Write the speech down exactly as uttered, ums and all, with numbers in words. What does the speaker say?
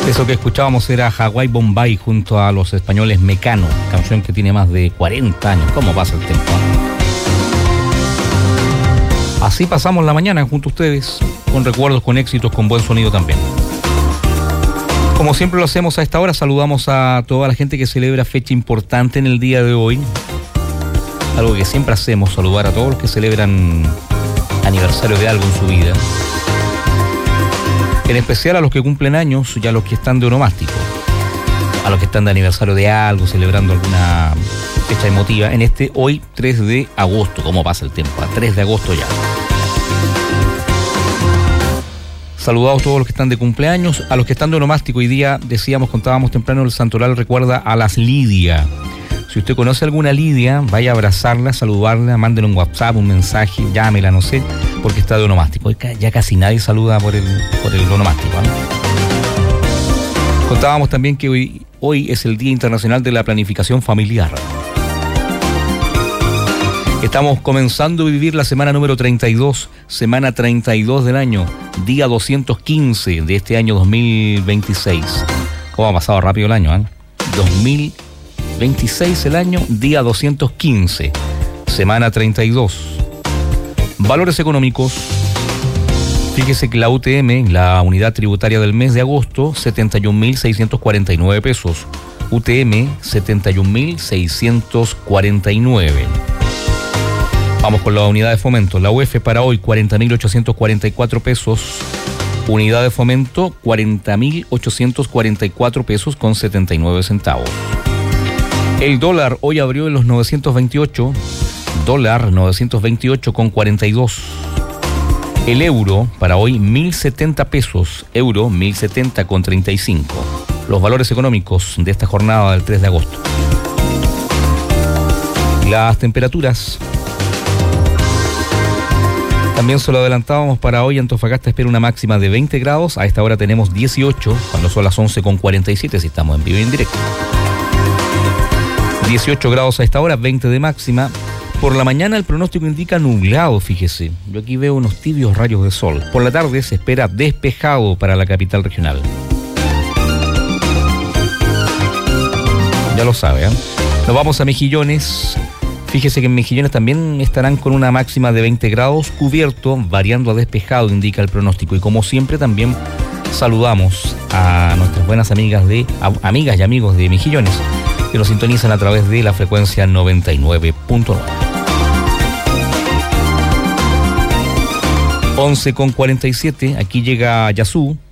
Eso que escuchábamos era Hawái Bombay junto a los españoles Mecano, canción que tiene más de cuarenta años. ¿Cómo pasa el tiempo? Así pasamos la mañana junto a ustedes, con recuerdos, con éxitos, con buen sonido también. Como siempre lo hacemos a esta hora, saludamos a toda la gente que celebra fecha importante en el día de hoy. Algo que siempre hacemos, saludar a todos los que celebran aniversario de algo en su vida. En especial a los que cumplen años y a los que están de onomástico. A los que están de aniversario de algo, celebrando alguna fecha emotiva. En este hoy tres de agosto, ¿cómo pasa el tiempo? A tres de agosto ya. Saludados a todos los que están de cumpleaños. A los que están de onomástico, hoy día decíamos, contábamos temprano, el santoral recuerda a las Lidia. Si usted conoce alguna Lidia, vaya a abrazarla, saludarla, mándele un WhatsApp, un mensaje, llámela, no sé, porque está de onomástico. Ya casi nadie saluda por el, por el onomástico, ¿no? Contábamos también que hoy, hoy es el Día Internacional de la Planificación Familiar. Estamos comenzando a vivir la semana número treinta y dos, semana treinta y dos del año, día doscientos quince de este año dos mil veintiséis. ¿Cómo ha pasado rápido el año, eh? dos mil veintiséis el año, día doscientos quince, semana treinta y dos. Valores económicos. Fíjese que la U T M, la unidad tributaria del mes de agosto, setenta y un mil seiscientos cuarenta y nueve pesos. U T M, setenta y un mil seiscientos cuarenta y nueve. Vamos con la unidad de fomento. La U F para hoy, cuarenta mil ochocientos cuarenta y cuatro pesos. Unidad de fomento, cuarenta mil ochocientos cuarenta y cuatro pesos con setenta y nueve centavos. El dólar hoy abrió en los novecientos veintiocho, dólar novecientos veintiocho con cuarenta y dos. El euro para hoy mil setenta pesos, euro mil setenta con treinta y cinco. Los valores económicos de esta jornada del tres de agosto. Las temperaturas. También se lo adelantábamos para hoy. Antofagasta espera una máxima de veinte grados. A esta hora tenemos dieciocho, cuando son las once con cuarenta y siete, si estamos en vivo y en directo. dieciocho grados a esta hora, veinte de máxima. Por la mañana el pronóstico indica nublado, fíjese. Yo aquí veo unos tibios rayos de sol. Por la tarde se espera despejado para la capital regional. Ya lo sabe, ¿eh? Nos vamos a Mejillones. Fíjese que en Mejillones también estarán con una máxima de veinte grados, cubierto, variando a despejado, indica el pronóstico. Y como siempre también saludamos a nuestras buenas amigas de a, amigas y amigos de Mejillones, que nos sintonizan a través de la frecuencia noventa y nueve punto nueve. once con cuarenta y siete, aquí llega Yazú.